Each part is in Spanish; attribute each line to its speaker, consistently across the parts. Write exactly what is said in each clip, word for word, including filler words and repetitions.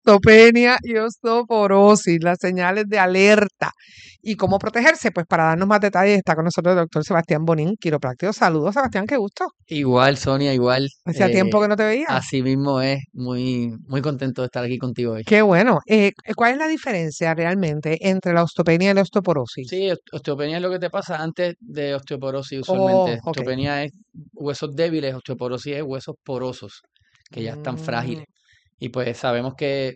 Speaker 1: osteopenia y osteoporosis, las señales de alerta y cómo protegerse. Pues para darnos más detalles está con nosotros el doctor Sebastián Bonín, quiropráctico. Saludos, Sebastián, qué gusto.
Speaker 2: Igual, Sonia, igual.
Speaker 1: Hacía
Speaker 2: eh,
Speaker 1: tiempo que no te veía.
Speaker 2: así mismo es, muy, muy contento de estar aquí contigo hoy.
Speaker 1: Qué bueno. Eh, ¿cuál es la diferencia realmente entre la osteopenia y la osteoporosis?
Speaker 2: Sí, ost- osteopenia es lo que te pasa antes de osteoporosis
Speaker 1: Oh,
Speaker 2: usualmente.
Speaker 1: ok.
Speaker 2: Osteopenia es huesos débiles, osteoporosis es huesos porosos, que ya están
Speaker 1: Mm,
Speaker 2: frágiles. Y pues sabemos que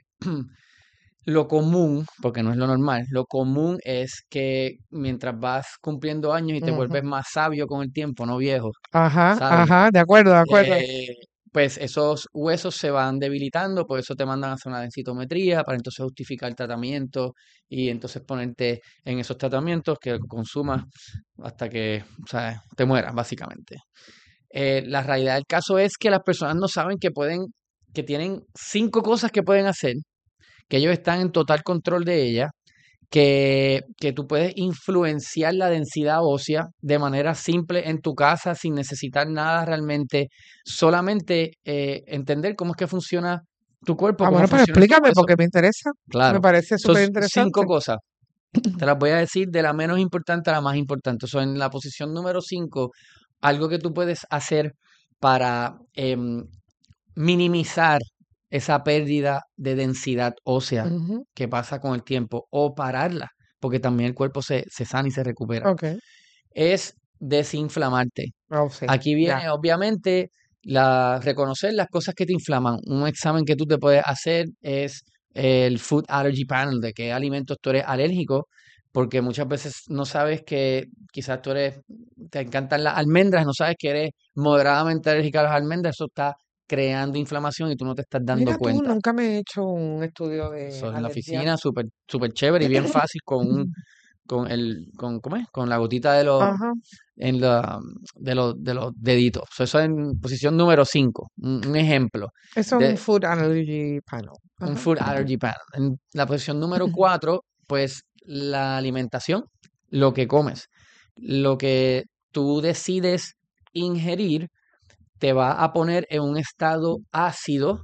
Speaker 2: lo común, porque no es lo normal, lo común es que mientras vas cumpliendo años y te
Speaker 1: ujú.
Speaker 2: vuelves más sabio con el tiempo, no viejo,
Speaker 1: Ajá,
Speaker 2: ¿sabes?
Speaker 1: ajá, de acuerdo, de acuerdo.
Speaker 2: eh, pues esos huesos se van debilitando, por eso te mandan a hacer una densitometría para entonces justificar el tratamiento y entonces ponerte en esos tratamientos que consumas hasta que, o sea, te mueras, básicamente. Eh, la realidad del caso es que las personas no saben que pueden, que tienen cinco cosas que pueden hacer, que ellos están en total control de ellas, que, que tú puedes influenciar la densidad ósea de manera simple en tu casa sin necesitar nada realmente, solamente eh, entender cómo es que funciona tu cuerpo,
Speaker 1: Ah,
Speaker 2: cómo
Speaker 1: bueno, pues
Speaker 2: funcionan tus
Speaker 1: explícame
Speaker 2: huesos.
Speaker 1: porque me interesa. Me
Speaker 2: Claro,
Speaker 1: parece
Speaker 2: son
Speaker 1: súper
Speaker 2: cinco
Speaker 1: interesante.
Speaker 2: cosas. Te las voy a decir de la menos importante a la más importante. So, en la posición número cinco, algo que tú puedes hacer para em, minimizar esa pérdida de densidad ósea
Speaker 1: Ujú,
Speaker 2: que pasa con el tiempo o pararla, porque también el cuerpo se, se sana y se recupera,
Speaker 1: ok.
Speaker 2: es desinflamarte.
Speaker 1: Oh, sí,
Speaker 2: Aquí
Speaker 1: ya.
Speaker 2: viene, obviamente, la, reconocer las cosas que te inflaman. Un examen que tú te puedes hacer es el Food Allergy Panel, de qué alimentos tú eres alérgico, porque muchas veces no sabes que quizás tú eres, te encantan las almendras, no sabes que eres moderadamente alérgica a las almendras, eso está creando inflamación y tú no te estás dando
Speaker 1: Mira tú,
Speaker 2: cuenta.
Speaker 1: nunca me he hecho un estudio de
Speaker 2: Eso en la
Speaker 1: alergia.
Speaker 2: oficina, súper, súper chévere y bien fácil con un, con el, con, ¿cómo es? Con la gotita de los,
Speaker 1: Ajá.
Speaker 2: en la, de los, de los deditos. So, eso en posición número cinco, un, un ejemplo
Speaker 1: Eso es un
Speaker 2: de
Speaker 1: food allergy panel.
Speaker 2: un
Speaker 1: Ajá.
Speaker 2: food allergy panel. En la posición número cuatro, pues la alimentación, lo que comes, lo que tú decides ingerir te va a poner en un estado ácido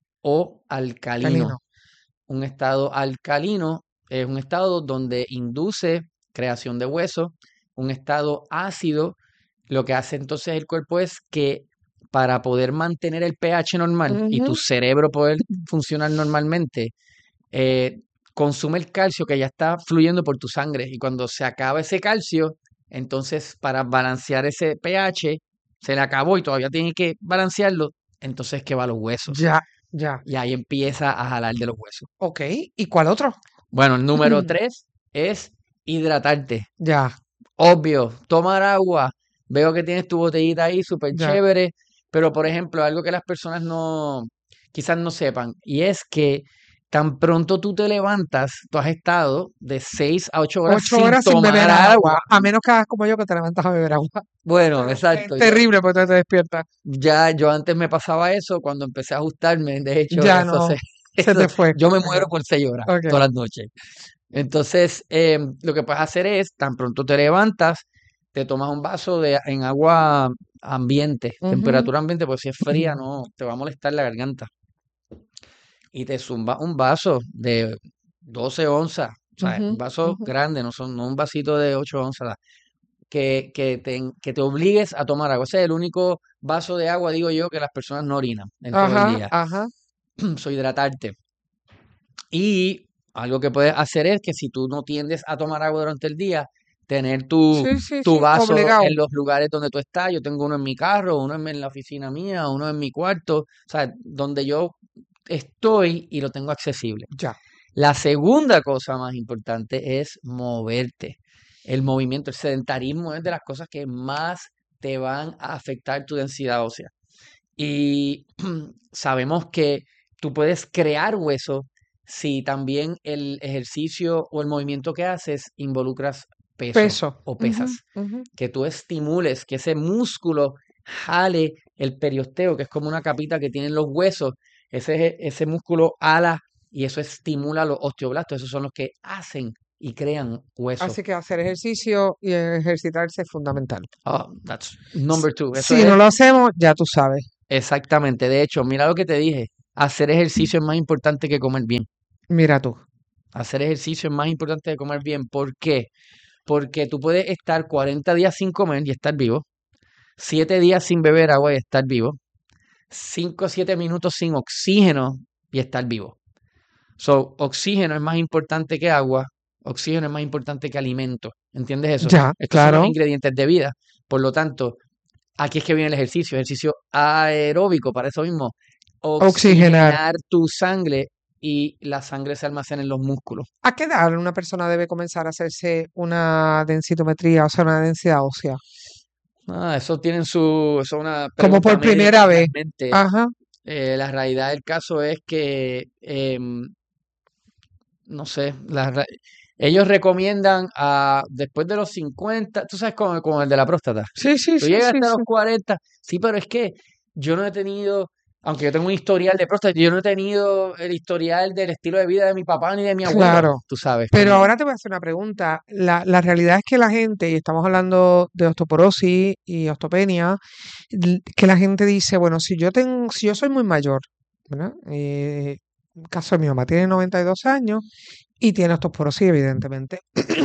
Speaker 2: o alcalino.
Speaker 1: Calino.
Speaker 2: Un estado alcalino es un estado donde induce creación de hueso. Un estado ácido, lo que hace entonces el cuerpo es que para poder mantener el pH normal y tu
Speaker 1: Ujú.
Speaker 2: cerebro poder funcionar normalmente, eh, consume el calcio que ya está fluyendo por tu sangre. Y cuando se acaba ese calcio, entonces para balancear ese pH, se le acabó y todavía tiene que balancearlo, entonces que va a los huesos.
Speaker 1: Ya, ya.
Speaker 2: Y ahí empieza a jalar de los huesos.
Speaker 1: Ok. ¿Y cuál otro?
Speaker 2: Bueno, el número tres es hidratarte.
Speaker 1: Ya,
Speaker 2: Obvio, tomar agua. Veo que tienes tu botellita ahí, súper
Speaker 1: ya.
Speaker 2: chévere. Pero, por ejemplo, algo que las personas no, quizás no sepan, y es que tan pronto tú te levantas, tú has estado de seis a ocho horas
Speaker 1: Ocho
Speaker 2: sin
Speaker 1: horas sin beber
Speaker 2: tomar
Speaker 1: agua,
Speaker 2: agua.
Speaker 1: a menos que hagas como yo que te levantas a beber agua.
Speaker 2: Bueno,
Speaker 1: Pero es
Speaker 2: exacto. Yo,
Speaker 1: terrible porque te despiertas.
Speaker 2: ya, yo antes me pasaba eso cuando empecé a ajustarme. De hecho,
Speaker 1: Ya
Speaker 2: eso se,
Speaker 1: no, se
Speaker 2: eso,
Speaker 1: te fue.
Speaker 2: yo me
Speaker 1: Ok,
Speaker 2: muero por seis horas
Speaker 1: ok.
Speaker 2: todas las noches. Entonces, em, lo que puedes hacer es, tan pronto te levantas, te tomas un vaso de en agua ambiente,
Speaker 1: Ujú.
Speaker 2: temperatura ambiente, porque si es fría, no, te va a molestar la garganta. Y te zumba un vaso de doce onzas, o sea, un
Speaker 1: Ujú,
Speaker 2: vaso
Speaker 1: ujú.
Speaker 2: grande, no, son, no un vasito de ocho onzas, que, que te, que te obligues a tomar agua. Ese es el único vaso de agua, digo yo, que las personas no orinan en todo el
Speaker 1: Ajá,
Speaker 2: día.
Speaker 1: ajá.
Speaker 2: So, hidratarte. Y algo que puedes hacer es que si tú no tiendes a tomar agua durante el día, tener tu,
Speaker 1: Sí, sí,
Speaker 2: tu
Speaker 1: sí,
Speaker 2: vaso
Speaker 1: obligado.
Speaker 2: en los lugares donde tú estás. Yo tengo uno en mi carro, uno en en la oficina mía, uno en mi cuarto, o sea, donde yo estoy y lo tengo accesible.
Speaker 1: Ya.
Speaker 2: La segunda cosa más importante es moverte. El movimiento, el sedentarismo es de las cosas que más te van a afectar tu densidad ósea. Y sabemos que tú puedes crear hueso si también el ejercicio o el movimiento que haces involucras peso
Speaker 1: Peso.
Speaker 2: o
Speaker 1: Ujú,
Speaker 2: pesas.
Speaker 1: ujú.
Speaker 2: Que tú estimules, que ese músculo jale el periosteo, que es como una capita que tienen los huesos. Ese, ese músculo ala y eso estimula los osteoblastos. Esos son los que hacen y crean hueso.
Speaker 1: Así que hacer ejercicio y ejercitarse es fundamental.
Speaker 2: Oh, that's
Speaker 1: S-
Speaker 2: number two. Eso
Speaker 1: Si no
Speaker 2: es
Speaker 1: lo hacemos, ya tú sabes.
Speaker 2: exactamente. De hecho, mira lo que te dije. hacer ejercicio es más importante que comer bien.
Speaker 1: Mira tú.
Speaker 2: Hacer ejercicio es más importante que comer bien. ¿Por qué? Porque tú puedes estar cuarenta días sin comer y estar vivo, siete días sin beber agua y estar vivo, cinco o siete minutos sin oxígeno y estar vivo. So, oxígeno es más importante que agua, oxígeno es más importante que alimento. ¿Entiendes eso?
Speaker 1: Ya,
Speaker 2: Estos son los
Speaker 1: claro.
Speaker 2: ingredientes de vida. Por lo tanto, aquí es que viene el ejercicio, ejercicio aeróbico, para eso mismo.
Speaker 1: Oxigenar.
Speaker 2: Oxigenar tu sangre y la sangre se almacena en los músculos.
Speaker 1: ¿A qué edad una persona debe comenzar a hacerse una densitometría, o sea, una densidad ósea?
Speaker 2: Ah, eso tienen su, eso es una
Speaker 1: Como
Speaker 2: pregunta
Speaker 1: por
Speaker 2: médica
Speaker 1: primera vez.
Speaker 2: realmente.
Speaker 1: Ajá.
Speaker 2: Eh, la realidad del caso es que, em, no sé, la ra- ellos recomiendan a después de los cincuenta, tú sabes, como, como el de la próstata.
Speaker 1: Sí, sí,
Speaker 2: Tú
Speaker 1: sí,
Speaker 2: llegas
Speaker 1: sí,
Speaker 2: hasta los
Speaker 1: sí.
Speaker 2: cuarenta, sí, pero es que yo no he tenido, aunque yo tengo un historial de próstata, yo no he tenido el historial del estilo de vida de mi papá ni de mi abuelo,
Speaker 1: Claro.
Speaker 2: tú sabes,
Speaker 1: Pero
Speaker 2: como,
Speaker 1: ahora te voy a hacer una pregunta. La, la realidad es que la gente, y estamos hablando de osteoporosis y osteopenia, l- que la gente dice, bueno, si yo tengo, si yo soy muy mayor, ¿verdad? Eh, el caso de mi mamá tiene noventa y dos años y tiene osteoporosis, evidentemente.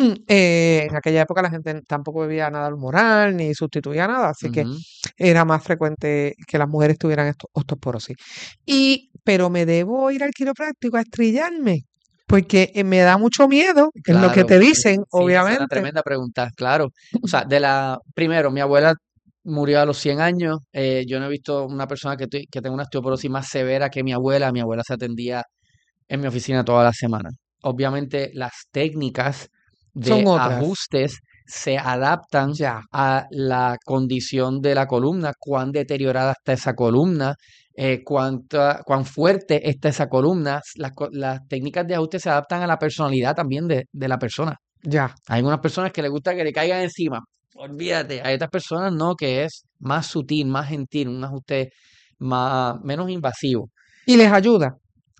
Speaker 1: Eh, en aquella época la gente tampoco bebía nada hormonal ni sustituía nada, así que
Speaker 2: ujú,
Speaker 1: era más frecuente que las mujeres tuvieran esto- osteoporosis. Y, pero me debo ir al quiropráctico a estrellarme, porque eh, me da mucho miedo, es lo que
Speaker 2: claro,
Speaker 1: te
Speaker 2: es-
Speaker 1: dicen,
Speaker 2: sí, esa es una
Speaker 1: obviamente.
Speaker 2: tremenda pregunta, claro. O sea, de la, primero, mi abuela murió a los cien años, eh, yo no he visto una persona que, tu- que tenga una osteoporosis más severa que mi abuela, mi abuela se atendía en mi oficina toda la semana. Obviamente las técnicas
Speaker 1: Son
Speaker 2: de
Speaker 1: otras,
Speaker 2: ajustes se adaptan
Speaker 1: ya.
Speaker 2: a la condición de la columna, cuán deteriorada está esa columna, eh, cuánta, cuán fuerte está esa columna. Las, co- las técnicas de ajuste se adaptan a la personalidad también de, de la persona.
Speaker 1: Ya.
Speaker 2: Hay unas personas que les gusta que le caigan encima. Olvídate, hay otras personas no, que es más sutil, más gentil, un ajuste más, menos invasivo.
Speaker 1: Y les ayuda.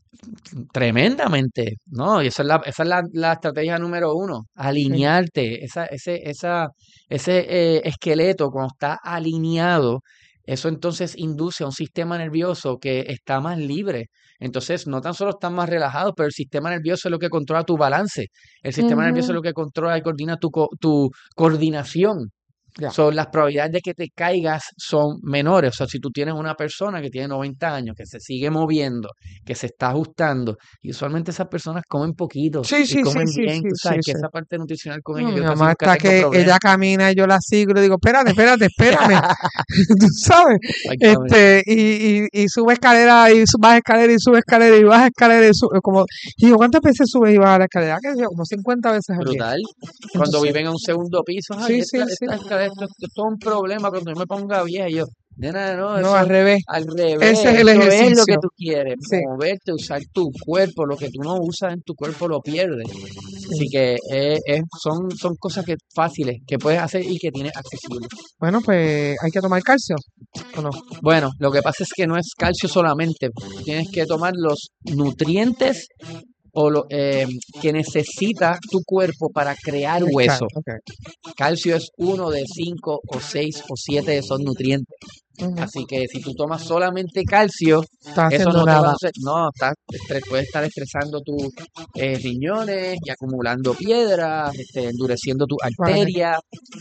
Speaker 2: Tremendamente, ¿no? Y esa es la, esa es la, la estrategia número uno,
Speaker 1: Sí.
Speaker 2: alinearte, esa, ese, esa, ese eh, esqueleto cuando está alineado, eso entonces induce a un sistema nervioso que está más libre. Entonces, no tan solo están más relajados, pero el sistema nervioso es lo que controla tu balance, el sistema nervioso es
Speaker 1: Ujú,
Speaker 2: lo que controla y coordina tu, co- tu coordinación.
Speaker 1: ya.
Speaker 2: So, las probabilidades de que te caigas son menores. O sea, si tú tienes una persona que tiene noventa años, que se sigue moviendo, que se está ajustando, y usualmente esas personas comen poquito
Speaker 1: Sí,
Speaker 2: y
Speaker 1: sí, sí,
Speaker 2: comen
Speaker 1: sí,
Speaker 2: bien,
Speaker 1: sí,
Speaker 2: tú
Speaker 1: sí,
Speaker 2: sabes que
Speaker 1: sí.
Speaker 2: esa parte nutricional con
Speaker 1: No,
Speaker 2: ellos
Speaker 1: mi
Speaker 2: yo casi
Speaker 1: mamá
Speaker 2: nunca
Speaker 1: está
Speaker 2: tengo
Speaker 1: que
Speaker 2: problemas.
Speaker 1: ella camina y yo la sigo y le digo, espérate, espérate, espérame, tú sabes,
Speaker 2: Exactamente.
Speaker 1: este, y, y, y sube escalera y su- baja escalera y sube escalera y baja escalera y sube, como, y digo, ¿cuántas veces subes y bajas la escalera? Que yo, como cincuenta veces al día.
Speaker 2: Brutal. Cuando
Speaker 1: Entonces,
Speaker 2: viven en un segundo piso, ay,
Speaker 1: sí,
Speaker 2: esta,
Speaker 1: sí, sí,
Speaker 2: esta, esta- esto, esto es todo un problema cuando yo me ponga vieja. Y yo, nena, no,
Speaker 1: no, al
Speaker 2: eso
Speaker 1: revés,
Speaker 2: al
Speaker 1: ese es
Speaker 2: revés,
Speaker 1: el
Speaker 2: esto es lo que
Speaker 1: ejercicio,
Speaker 2: tú quieres,
Speaker 1: sí,
Speaker 2: moverte, usar tu cuerpo, lo que tú no usas en tu cuerpo lo pierdes. Así
Speaker 1: sí.
Speaker 2: que eh, es- son, son cosas que fáciles que puedes hacer y que tienes accesible.
Speaker 1: Bueno, pues hay que tomar calcio, ¿o no?
Speaker 2: Bueno, lo que pasa es que no es calcio solamente, tienes que tomar los nutrientes o lo, eh, que necesita tu cuerpo para crear
Speaker 1: Eh, Claro,
Speaker 2: hueso.
Speaker 1: ok.
Speaker 2: Calcio es uno de cinco o seis o siete de esos nutrientes.
Speaker 1: Ujú.
Speaker 2: Así que si tú tomas solamente calcio,
Speaker 1: Estás
Speaker 2: eso
Speaker 1: haciendo
Speaker 2: no te va a
Speaker 1: nada.
Speaker 2: suceder. No, estás, estre- puedes estar estresando tus eh, riñones y acumulando piedras, este, endureciendo tus
Speaker 1: Vale.
Speaker 2: arterias.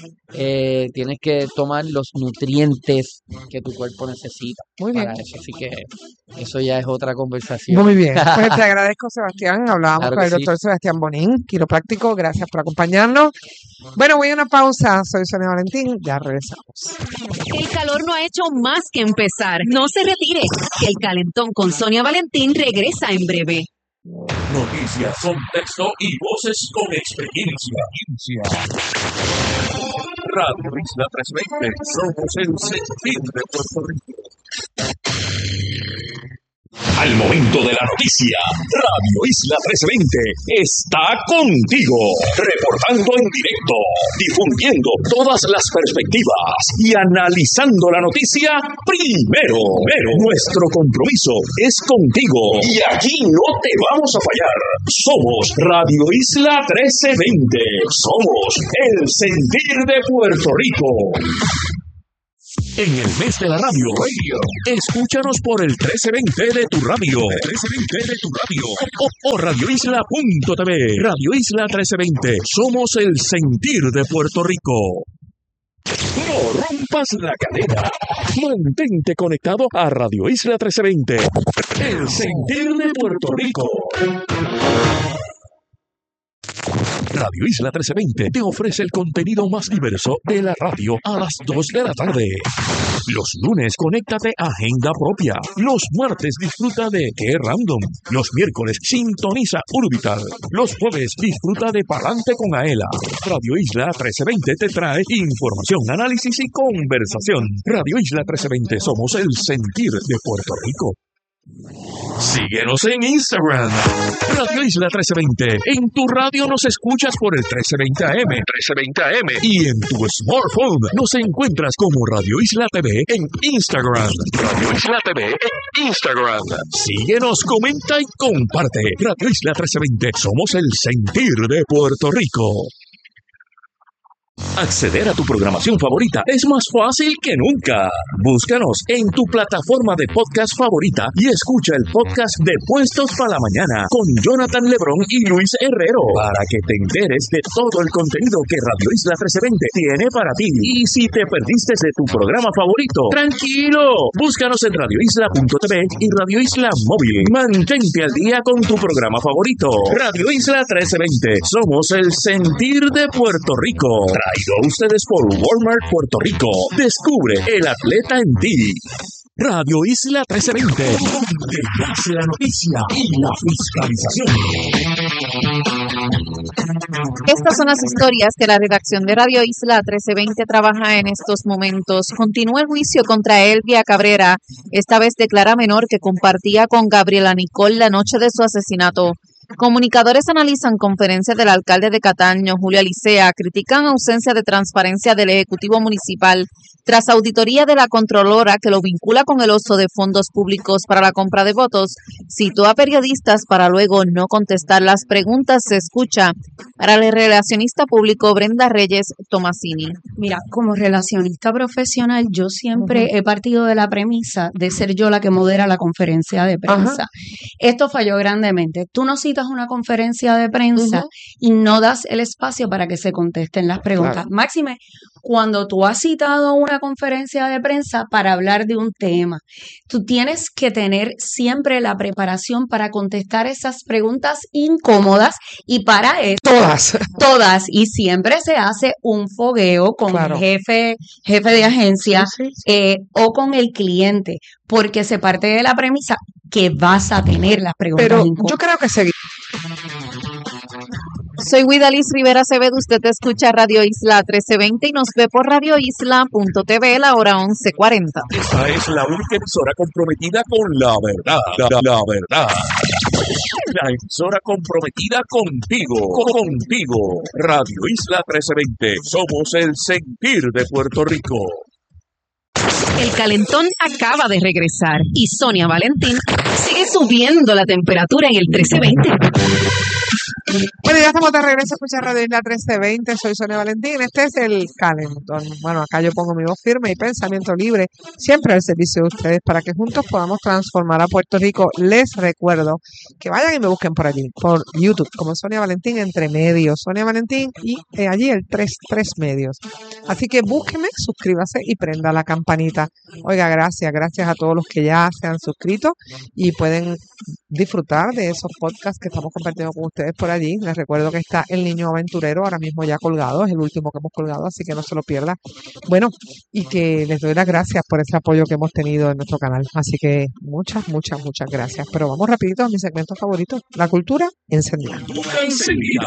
Speaker 2: Eh, tienes que tomar los nutrientes que tu cuerpo necesita
Speaker 1: Muy
Speaker 2: para
Speaker 1: bien.
Speaker 2: eso. Así que eso ya es otra conversación.
Speaker 1: Muy bien. Pues te agradezco, Sebastián. Hablábamos
Speaker 2: Claro
Speaker 1: con
Speaker 2: que
Speaker 1: el
Speaker 2: sí.
Speaker 1: doctor Sebastián Bonín, quiropráctico. Gracias por acompañarnos. Bueno, voy a una pausa. Soy Sonia Valentín. Ya regresamos.
Speaker 3: El calor no ha hecho más que empezar. No se retire, que el calentón con Sonia Valentín regresa en breve.
Speaker 4: Noticias, contexto y voces con experiencia. Radio Isla trescientos veinte, somos el sentir de Puerto Rico. Al momento de la noticia, Radio Isla trescientos veinte está contigo, reportando en directo, difundiendo todas las perspectivas y analizando la noticia primero. Pero nuestro compromiso es contigo y aquí no te vamos a fallar. Somos Radio Isla trescientos veinte, somos el sentir de Puerto Rico. En el mes de la radio, escúchanos por el trece veinte de tu radio, trece veinte de tu radio, o, o radioisla punto t v. Radio Isla trece veinte, somos el sentir de Puerto Rico. No rompas la cadena. Mantente conectado a Radio Isla trece veinte, el sentir de Puerto Rico. Radio Isla trece veinte te ofrece el contenido más diverso de la radio a las dos de la tarde. Los lunes, conéctate a Agenda Propia. Los martes, disfruta de Qué Random. Los miércoles, sintoniza Urbital. Los jueves, disfruta de Palante con Aela. Radio Isla trece veinte te trae información, análisis y conversación. Radio Isla trece veinte, somos el sentir de Puerto Rico. Síguenos en Instagram, Radio Isla trece veinte. En tu radio nos escuchas por el trece veinte A M, trece veinte A M. Y en tu smartphone nos encuentras como Radio Isla T V en Instagram. Radio Isla T V en Instagram. Síguenos, comenta y comparte. Radio Isla trece veinte, somos el sentir de Puerto Rico. Acceder a tu programación favorita es más fácil que nunca. Búscanos en tu plataforma de podcast favorita y escucha el podcast de Puestos para la Mañana con Jonathan Lebrón y Luis Herrero para que te enteres de todo el contenido que Radio Isla trece veinte tiene para ti. Y si te perdiste de tu programa favorito, tranquilo, búscanos en radio isla punto t v y Radio Isla Móvil. Mantente al día con tu programa favorito. Radio Isla trece veinte, somos el sentir de Puerto Rico. Traído a ustedes por Walmart Puerto Rico. Descubre el atleta en ti. Radio Isla trece veinte, donde nace la noticia y la fiscalización.
Speaker 5: Estas son las historias que la redacción de Radio Isla trece veinte trabaja en estos momentos. Continúa el juicio contra Elvia Cabrera. Esta vez declara menor que compartía con Gabriela Nicole la noche de su asesinato. Comunicadores analizan conferencia del alcalde de Cataño, Julio Alicea, critican ausencia de transparencia del Ejecutivo Municipal tras auditoría de la Contralora que lo vincula con el uso de fondos públicos para la compra de votos. Citó a periodistas para luego no contestar las preguntas. Se escucha para el relacionista público Brenda Reyes Tomasini.
Speaker 6: Mira, como relacionista profesional, yo siempre uh-huh. he partido de la premisa de ser yo la que modera la conferencia de prensa. Uh-huh. Esto falló grandemente. Tú no citas una conferencia de prensa uh-huh. y no das el espacio para que se contesten las preguntas. Claro. Máxime, cuando tú has citado una conferencia de prensa para hablar de un tema, tú tienes que tener siempre la preparación para contestar esas preguntas incómodas y para eso
Speaker 1: todas,
Speaker 6: todas y siempre se hace un fogueo con claro. el jefe, jefe de agencia sí, sí, sí. Eh, o con el cliente, porque se parte de la premisa que vas a tener las preguntas
Speaker 1: Pero
Speaker 6: incómodas.
Speaker 1: Yo creo que seguimos.
Speaker 5: Soy Guidalis Rivera Acevedo, usted te escucha Radio Isla trece veinte y nos ve por radio isla punto t v la hora once cuarenta.
Speaker 4: Esta es la única emisora comprometida con la verdad, la, la, la verdad. La emisora comprometida contigo, contigo. Radio Isla trece veinte, somos el sentir de Puerto Rico.
Speaker 3: El calentón acaba de regresar y Sonia Valentín sigue subiendo la temperatura en el trece veinte.
Speaker 1: Bueno, ya estamos de regreso a escuchar Radio Isla trece veinte. Soy Sonia Valentín. Este es el calentón. Bueno, acá yo pongo mi voz firme y pensamiento libre, siempre al servicio de ustedes, para que juntos podamos transformar a Puerto Rico. Les recuerdo que vayan y me busquen por allí, por YouTube, como Sonia Valentín entre medios. Sonia Valentín y eh, allí el tres, tres medios. Así que búsquenme, suscríbase y prenda la campanita. Oiga, gracias, gracias a todos los que ya se han suscrito y pueden disfrutar de esos podcasts que estamos compartiendo con ustedes por allí. Les recuerdo que está El Niño Aventurero ahora mismo ya colgado, es el último que hemos colgado, así que no se lo pierda. Bueno, y que les doy las gracias por ese apoyo que hemos tenido en nuestro canal. Así que muchas, muchas, muchas gracias. Pero vamos rapidito a mi segmento favorito, la cultura encendida.
Speaker 4: Encendida.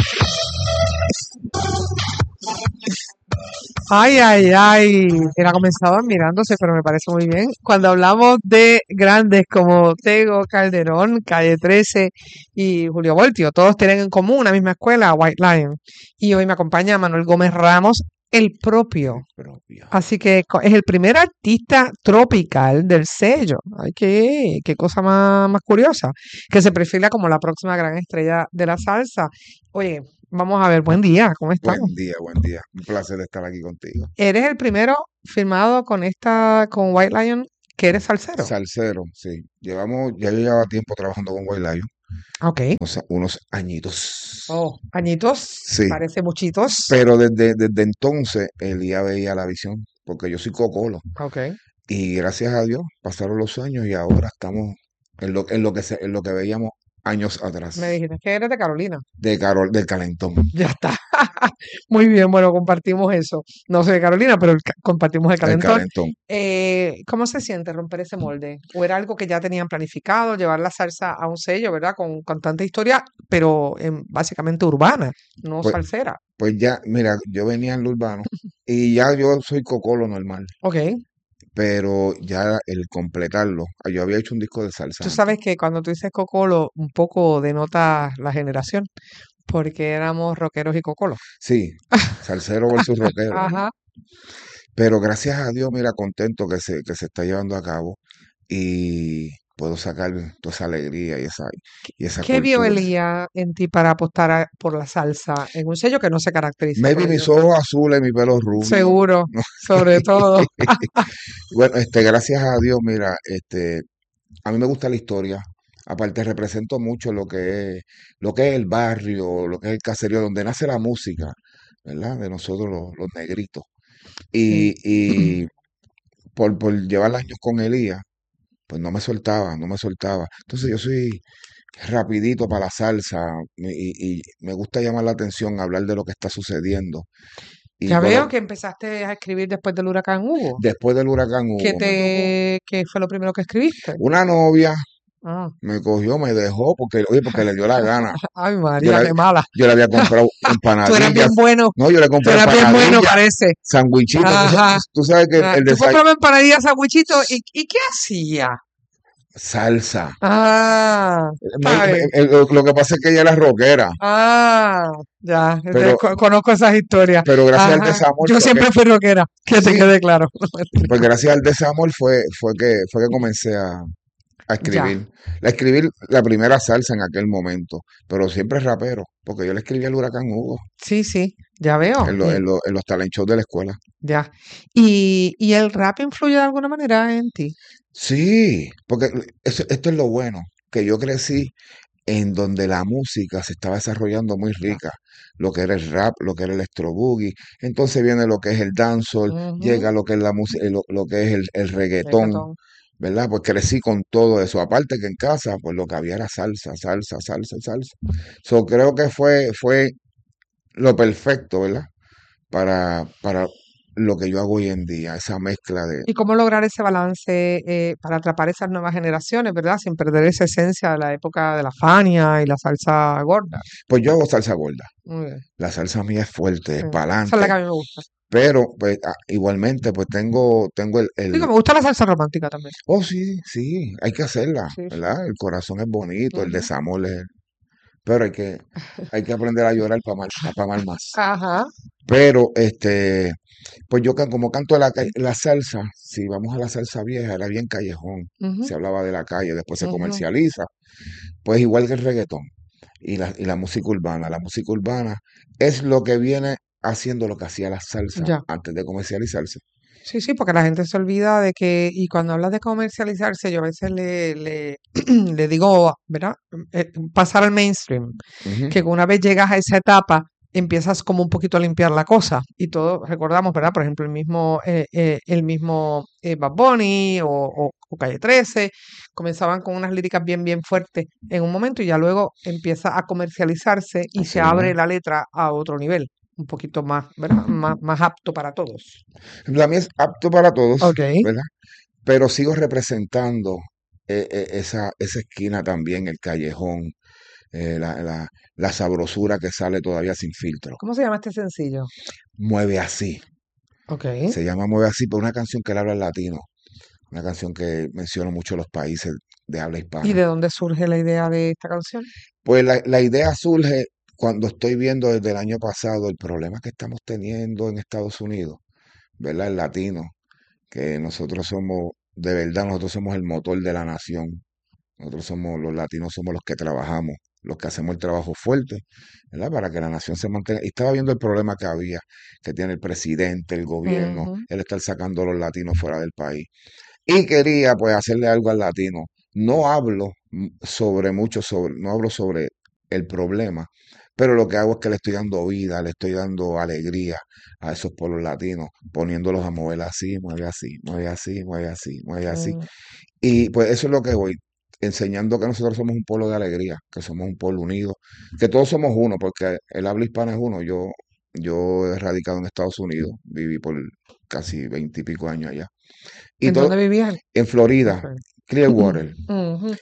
Speaker 1: Ay, ay, ay, era comenzado admirándose, pero me parece muy bien. Cuando hablamos de grandes como Tego Calderón, Calle trece y Julio Voltio, todos tienen en común una misma escuela, White Lion. Y hoy me acompaña Manuel Gómez Ramos, el propio. propio. Así que es el primer artista tropical del sello. Ay, qué, qué cosa más, más curiosa. Que se perfila como la próxima gran estrella de la salsa. Oye, Vamos a ver, buen día, ¿cómo estamos?
Speaker 7: Buen día, buen día. Un placer estar aquí contigo.
Speaker 1: Eres el primero firmado con esta, con White Lion, que eres salsero.
Speaker 7: Salsero, sí. Llevamos, ya yo llevaba tiempo trabajando con White Lion,
Speaker 1: Ok.
Speaker 7: unos, unos añitos.
Speaker 1: Oh, añitos,
Speaker 7: Sí,
Speaker 1: parece muchitos.
Speaker 7: pero desde, desde entonces Elías veía la visión, porque yo soy cocolo.
Speaker 1: Ok.
Speaker 7: Y gracias a Dios pasaron los años y ahora estamos en lo, en lo que se, en lo que veíamos años
Speaker 1: Me
Speaker 7: atrás,
Speaker 1: dijiste que eres de Carolina.
Speaker 7: de Carol, del Calentón,
Speaker 1: Ya está. Muy bien, bueno, compartimos eso. No soy de Carolina, pero el ca- compartimos el
Speaker 7: el
Speaker 1: calentón.
Speaker 7: Calentón.
Speaker 1: Eh, ¿cómo se siente romper ese molde? ¿O era algo que ya tenían planificado, llevar la salsa a un sello, ¿verdad? Con, con tanta historia, pero em, básicamente urbana, no
Speaker 7: Pues,
Speaker 1: salsera.
Speaker 7: pues ya, mira, yo venía en lo urbano y ya yo soy cocolo normal.
Speaker 1: Ok.
Speaker 7: Pero ya el completarlo, ah, yo había hecho un disco de salsa
Speaker 1: Tú
Speaker 7: antes.
Speaker 1: sabes que cuando tú dices cocolo, un poco denota la generación, porque éramos rockeros y cocolos.
Speaker 7: Sí, salsero versus rockero.
Speaker 1: Ajá.
Speaker 7: Pero gracias a Dios, mira, contento que se, que se está llevando a cabo y puedo sacar toda esa alegría y esa, y esa
Speaker 1: ¿Qué vio
Speaker 7: cultura.
Speaker 1: Elías en ti para apostar a- por la salsa en un sello que no se caracteriza
Speaker 7: Maybe
Speaker 1: por
Speaker 7: mis
Speaker 1: ello?
Speaker 7: ojos azules, mi pelo rubio.
Speaker 1: Seguro,
Speaker 7: ¿no?
Speaker 1: sobre todo.
Speaker 7: Bueno, este, gracias a Dios, mira, este, a mí me gusta la historia. Aparte, represento mucho lo que es, lo que es el barrio, lo que es el caserío, donde nace la música, ¿verdad? De nosotros los, los negritos.
Speaker 1: Sí.
Speaker 7: Y, y por, por llevar años con Elías, pues no me soltaba, no me soltaba. Entonces yo soy rapidito para la salsa y, y me gusta llamar la atención, hablar de lo que está sucediendo. Y
Speaker 1: Ya
Speaker 7: bueno,
Speaker 1: veo que empezaste a escribir después del huracán Hugo.
Speaker 7: después del huracán
Speaker 1: ¿Qué
Speaker 7: Hugo me tocó.
Speaker 1: te, qué fue lo primero que escribiste?
Speaker 7: Una novia
Speaker 1: Ah.
Speaker 7: me cogió, me dejó, porque, oye, porque le dio la gana.
Speaker 1: Ay,
Speaker 7: Yo
Speaker 1: María,
Speaker 7: le,
Speaker 1: qué mala.
Speaker 7: yo le había comprado
Speaker 1: Tú eras bien
Speaker 7: empanadillas.
Speaker 1: bueno,
Speaker 7: No, yo le
Speaker 1: tú
Speaker 7: compré
Speaker 1: eras bien bueno,
Speaker 7: empanadillas,
Speaker 1: parece.
Speaker 7: sandwichitos. Tú, sa-
Speaker 1: Ajá.
Speaker 7: tú sabes que
Speaker 1: Ah,
Speaker 7: el
Speaker 1: tú
Speaker 7: desayuno,
Speaker 1: comprabas empanadillas, sandwichitos, ¿y, y qué hacía?
Speaker 7: salsa.
Speaker 1: Ah,
Speaker 7: Me-
Speaker 1: está
Speaker 7: me-
Speaker 1: bien.
Speaker 7: eh, lo, lo que pasa es que ella era rockera,
Speaker 1: Ah, ya, entonces
Speaker 7: pero,
Speaker 1: co- conozco esas historias.
Speaker 7: pero gracias al
Speaker 1: Ajá,
Speaker 7: desamor
Speaker 1: yo
Speaker 7: fue que,
Speaker 1: siempre fui rockera, que te
Speaker 7: sí,
Speaker 1: quede claro.
Speaker 7: pues gracias al desamor fue, fue que, fue que comencé a, a
Speaker 1: Ya,
Speaker 7: escribir. La escribí la primera salsa en aquel momento, pero siempre rapero, porque yo le escribí al Huracán Hugo
Speaker 1: sí, sí, ya veo.
Speaker 7: en, lo-
Speaker 1: Y,
Speaker 7: en, lo- en los talent shows de la escuela.
Speaker 1: ya. ¿Y, y el rap influye de alguna manera en ti?
Speaker 7: Sí, porque eso- esto es lo bueno, que yo crecí en donde la música se estaba desarrollando muy
Speaker 1: Ya.
Speaker 7: rica, lo que era el rap, lo que era el electro boogie, entonces viene lo que es el dancehall,
Speaker 1: Ujú,
Speaker 7: llega lo que es la música, lo, lo que es el, el reggaetón,
Speaker 1: reggaetón.
Speaker 7: ¿verdad? Pues crecí con todo eso, aparte que en casa, pues lo que había era salsa, salsa, salsa, salsa. So, creo que fue, fue lo perfecto, ¿verdad? Para, para lo que yo hago hoy en día, esa mezcla de,
Speaker 1: ¿Y cómo lograr ese balance eh, para atrapar esas nuevas generaciones, ¿verdad? Sin perder esa esencia de la época de la Fania y la salsa gorda.
Speaker 7: pues yo hago salsa gorda.
Speaker 1: Muy bien,
Speaker 7: La salsa mía es fuerte, es
Speaker 1: sí.
Speaker 7: para
Speaker 1: Esa es la que
Speaker 7: adelante,
Speaker 1: a mí me gusta.
Speaker 7: pero pues ah, igualmente pues tengo, tengo el,
Speaker 1: Digo,
Speaker 7: el,
Speaker 1: me gusta la salsa romántica también.
Speaker 7: oh sí, sí, hay que hacerla,
Speaker 1: Sí, sí.
Speaker 7: ¿verdad? El corazón es bonito, el
Speaker 1: Ujú.
Speaker 7: desamor es, pero hay que, hay que aprender a llorar para amar, para amar más.
Speaker 1: Ajá.
Speaker 7: Pero este, pues yo can- como canto la, ca- la salsa, si vamos a la salsa vieja, era bien callejón,
Speaker 1: Ujú,
Speaker 7: se hablaba de la calle, después se
Speaker 1: ujú.
Speaker 7: comercializa, pues igual que el reggaetón y la, y la música urbana. La música urbana es lo que viene haciendo lo que hacía la salsa
Speaker 1: Ya.
Speaker 7: antes de comercializarse.
Speaker 1: Sí, sí, porque la gente se olvida de que, y cuando hablas de comercializarse, yo a veces le, le, le digo, ¿verdad? Eh, pasar al mainstream,
Speaker 7: Ujú.
Speaker 1: que una vez llegas a esa etapa, empiezas como un poquito a limpiar la cosa. Y todos recordamos, ¿verdad? Por ejemplo, el mismo, eh, eh, el mismo eh, Bad Bunny o, o- o Calle trece, comenzaban con unas líricas bien, bien fuertes en un momento y ya luego empieza a comercializarse y
Speaker 7: Así
Speaker 1: se
Speaker 7: mismo
Speaker 1: abre
Speaker 7: es.
Speaker 1: la letra a otro nivel, un poquito más, ¿verdad? Más, más apto para todos.
Speaker 7: La mía es apto para todos,
Speaker 1: Ok.
Speaker 7: ¿verdad? Pero sigo representando eh, eh, esa, esa esquina también, el callejón, eh, la, la, la sabrosura que sale todavía sin filtro.
Speaker 1: ¿Cómo se llama este sencillo?
Speaker 7: Mueve así.
Speaker 1: Ok.
Speaker 7: Se llama Mueve así, por una canción que le habla al latino. Una canción que menciona mucho los países de habla
Speaker 1: ¿Y
Speaker 7: hispana.
Speaker 1: de dónde surge la idea de esta canción?
Speaker 7: Pues la, la idea surge cuando estoy viendo desde el año pasado el problema que estamos teniendo en Estados Unidos, ¿verdad? El latino, que nosotros somos, de verdad, nosotros somos el motor de la nación. Nosotros somos, los latinos somos los que trabajamos los que hacemos el trabajo fuerte, ¿verdad? Para que la nación se mantenga. Y estaba viendo el problema que había, que tiene el presidente, el gobierno,
Speaker 1: Ujú.
Speaker 7: el estar sacando a los latinos fuera del país. Y quería pues hacerle algo al latino. No hablo mm, sobre mucho, sobre, no hablo sobre el problema, pero lo que hago es que le estoy dando vida, le estoy dando alegría a esos pueblos latinos, poniéndolos a mover así, mueve así, mueve así, mueve así, mueve así.
Speaker 1: Mm,
Speaker 7: Y pues eso es lo que voy, enseñando que nosotros somos un pueblo de alegría, que somos un pueblo unido, que todos somos uno, porque el habla hispana es uno. Yo, yo he radicado en Estados Unidos, viví por casi veintipico años allá. Y
Speaker 1: ¿En
Speaker 7: todo
Speaker 1: dónde vivías?
Speaker 7: en Florida,
Speaker 1: Ok.
Speaker 7: Clearwater,
Speaker 1: Ujú.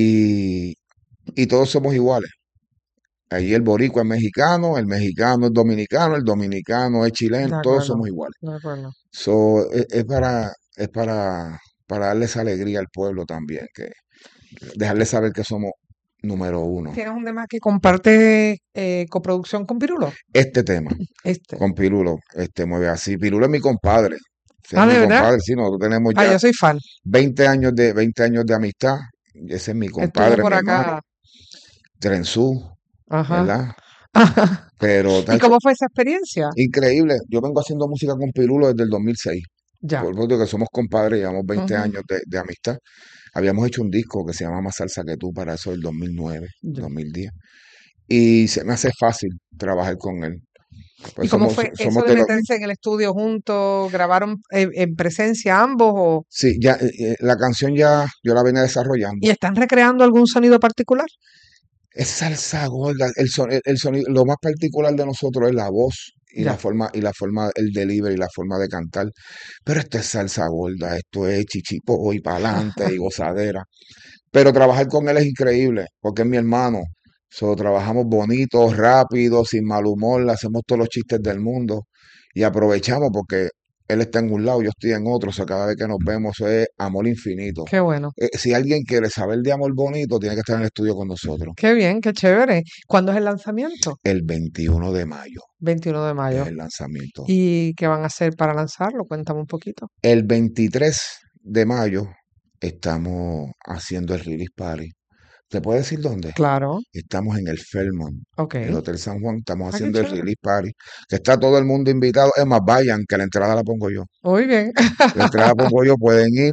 Speaker 7: y, y todos somos iguales. Allí el boricua es mexicano, el mexicano es dominicano, el dominicano es
Speaker 1: De
Speaker 7: chileno, todos
Speaker 1: acuerdo,
Speaker 7: somos iguales.
Speaker 1: de acuerdo.
Speaker 7: So, es, es para, es para, para darles alegría al pueblo también, que dejarles saber que somos número uno.
Speaker 1: ¿Tienes un tema que comparte eh, coproducción con Pirulo?
Speaker 7: Este tema,
Speaker 1: Este.
Speaker 7: con Pirulo, este mueve así. Pirulo es mi compadre. Sí, es
Speaker 1: Ah,
Speaker 7: mi
Speaker 1: ¿de verdad?
Speaker 7: compadre, sí, nosotros tenemos
Speaker 1: Ah,
Speaker 7: ya
Speaker 1: yo soy fan.
Speaker 7: veinte años de, veinte años de amistad. Ese es mi
Speaker 1: Estuvo
Speaker 7: compadre,
Speaker 1: por
Speaker 7: mi hermano,
Speaker 1: acá.
Speaker 7: Trenzú,
Speaker 1: Ajá.
Speaker 7: ¿verdad? Pero
Speaker 1: ¿Y
Speaker 7: tacho,
Speaker 1: cómo fue esa experiencia?
Speaker 7: increíble. Yo vengo haciendo música con Pirulo desde el dos mil seis.
Speaker 1: Ya.
Speaker 7: Por lo que somos compadres, llevamos veinte
Speaker 1: Ujú.
Speaker 7: años de, de amistad. Habíamos hecho un disco que se llama Más Salsa que tú para eso del dos mil nueve,
Speaker 1: Ya.
Speaker 7: dos mil diez. Y se me hace fácil trabajar con él.
Speaker 1: ¿Y
Speaker 7: Pues
Speaker 1: cómo
Speaker 7: somos,
Speaker 1: fue
Speaker 7: somos
Speaker 1: eso de
Speaker 7: de los...
Speaker 1: meterse en el estudio juntos? ¿Grabaron en, en presencia ambos o
Speaker 7: Sí, ya, eh, eh, la canción ya yo la venía desarrollando.
Speaker 1: y están recreando algún sonido particular?
Speaker 7: Es salsa gorda, el, son- el, el sonido, lo más particular de nosotros es la voz y la
Speaker 1: Ya.
Speaker 7: forma, y la forma, el delivery y la forma de cantar. Pero esto es salsa gorda, esto es chichipo y pa'lante y gozadera. Pero trabajar con él es increíble, porque es mi hermano. So, trabajamos bonito, rápido, sin mal humor, le hacemos todos los chistes del mundo y aprovechamos porque él está en un lado, yo estoy en otro, o sea, cada vez que nos vemos eso es amor infinito.
Speaker 1: Qué bueno.
Speaker 7: Eh, si alguien quiere saber de amor bonito, tiene que estar en el estudio con nosotros.
Speaker 1: Qué bien, qué chévere. ¿Cuándo es el lanzamiento?
Speaker 7: El veintiuno de mayo
Speaker 1: veintiuno de
Speaker 7: es
Speaker 1: mayo.
Speaker 7: el lanzamiento.
Speaker 1: ¿Y qué van a hacer para lanzarlo? Cuéntame un poquito.
Speaker 7: El veintitrés de mayo estamos haciendo el release party. ¿Te puedo decir dónde?
Speaker 1: Claro.
Speaker 7: Estamos en el Fairmont,
Speaker 1: Ok.
Speaker 7: el Hotel San Juan. Estamos
Speaker 1: Ah, qué
Speaker 7: haciendo el
Speaker 1: chévere.
Speaker 7: release party. Que está todo el mundo invitado. Es más, vayan, que la entrada la pongo yo.
Speaker 1: Muy bien.
Speaker 7: La entrada la pongo yo, pueden ir.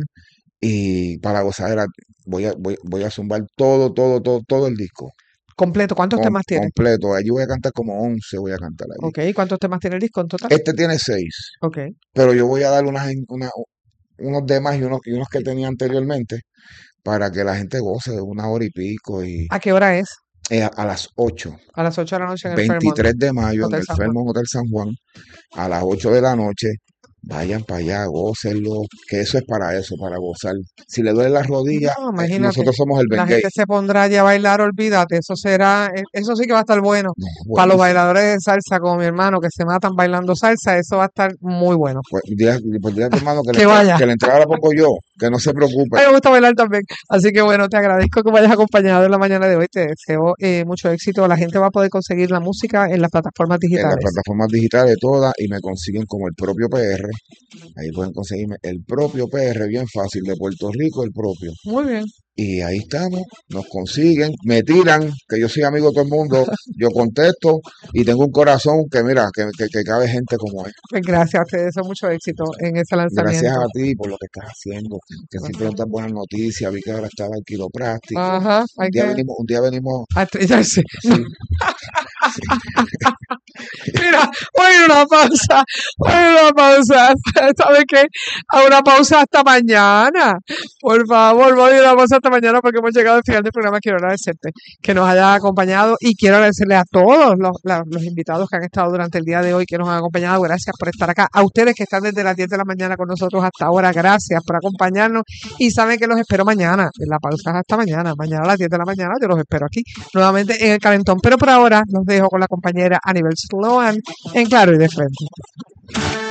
Speaker 7: Y para la gozadera, voy a, voy, voy a zumbar todo, todo, todo, todo el disco.
Speaker 1: Completo. ¿Cuántos
Speaker 7: Com-
Speaker 1: temas tiene?
Speaker 7: completo. Allí voy a cantar como once, voy a cantar allí.
Speaker 1: Ok. ¿Cuántos temas tiene el disco en total?
Speaker 7: Este tiene seis,
Speaker 1: Ok.
Speaker 7: pero yo voy a dar unas, en- una- unos demás y unos, y unos que tenía anteriormente para que la gente goce de una hora y pico. Y
Speaker 1: ¿A qué hora es?
Speaker 7: eh, a, a las ocho,
Speaker 1: A las ocho de la noche en el Fairmont,
Speaker 7: veintitrés de mayo, en
Speaker 1: Hotel
Speaker 7: el
Speaker 1: San Juan.
Speaker 7: Fairmont Hotel San Juan, a las ocho de la noche. Vayan para allá, gócenlo, que eso es para eso, para gozar. Si le duele las rodillas,
Speaker 1: No,
Speaker 7: eh,
Speaker 1: imagínate.
Speaker 7: nosotros somos el
Speaker 1: La
Speaker 7: Bengay.
Speaker 1: gente se pondrá allá a bailar, olvídate. Eso será, e- eso sí que va a estar bueno.
Speaker 7: No,
Speaker 1: Para los
Speaker 7: buenísimo.
Speaker 1: bailadores de salsa, como mi hermano, que se matan bailando salsa, eso va a estar muy bueno.
Speaker 7: Pues dile, pues dile a tu hermano que la,
Speaker 1: Que
Speaker 7: entra-
Speaker 1: vaya.
Speaker 7: que la entrada la pongo yo, que no se
Speaker 1: A
Speaker 7: preocupe.
Speaker 1: mí me gusta bailar también. Así que bueno, te agradezco que me hayas acompañado en la mañana de hoy. Te deseo eh, mucho éxito. La gente va a poder conseguir la música en las plataformas
Speaker 7: En las
Speaker 1: digitales.
Speaker 7: plataformas digitales todas y me consiguen como el propio P R. Ahí pueden conseguirme el propio P R, bien fácil, de Puerto Rico, el propio.
Speaker 1: Muy bien.
Speaker 7: Y ahí estamos, nos consiguen, me tiran, que yo soy amigo de todo el mundo, yo contesto y tengo un corazón que mira, que, que, que cabe gente como es.
Speaker 1: Pues gracias, te deseo mucho éxito en ese
Speaker 7: Gracias
Speaker 1: lanzamiento.
Speaker 7: a ti por lo que estás haciendo, que siempre nos das buenas noticias, vi que ahora estaba el quiropráctico.
Speaker 1: Ajá, hay
Speaker 7: Un día
Speaker 1: que
Speaker 7: venimos, un día venimos,
Speaker 1: a estrellarse.
Speaker 7: sí, sí.
Speaker 1: Mira, voy a ir a una pausa, voy a ir a una pausa. ¿Sabes qué? A una pausa hasta mañana. Por favor, voy a ir a una pausa hasta mañana porque hemos llegado al final del programa. Quiero agradecerte que nos hayas acompañado y quiero agradecerle a todos los, la- los invitados que han estado durante el día de hoy, que nos han acompañado. Gracias por estar acá. A ustedes que están desde las diez de la mañana con nosotros hasta ahora, gracias por acompañarnos. Y saben que los espero mañana. La pausa es hasta mañana. Mañana a las diez de la mañana yo los espero aquí nuevamente en el Calentón. Pero por ahora los dejo con la compañera Anibel Sloan en Claro y de Frente.